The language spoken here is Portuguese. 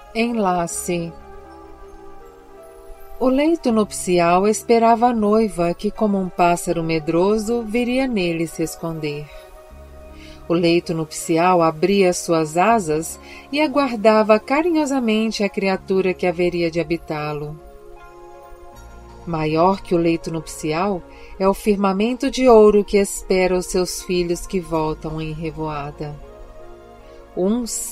Enlace. O leito nupcial esperava a noiva que, como um pássaro medroso, viria nele se esconder. O leito nupcial abria suas asas e aguardava carinhosamente a criatura que haveria de habitá-lo. Maior que o leito nupcial é o firmamento de ouro que espera os seus filhos que voltam em revoada. Uns